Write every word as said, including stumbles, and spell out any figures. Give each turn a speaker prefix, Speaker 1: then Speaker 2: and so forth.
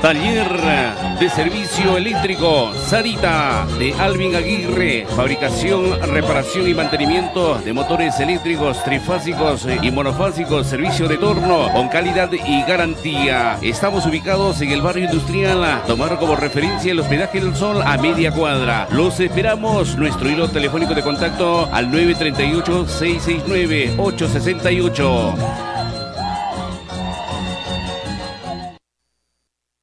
Speaker 1: Taller de servicio eléctrico Sarita de Alvin Aguirre. Fabricación, reparación y mantenimiento de motores eléctricos trifásicos y monofásicos. Servicio de torno con calidad y garantía. Estamos ubicados en el barrio industrial. Tomar como referencia el hospedaje del Sol a media cuadra. Los esperamos. Nuestro hilo telefónico de contacto al nueve tres ocho, seis seis nueve, ocho seis ocho.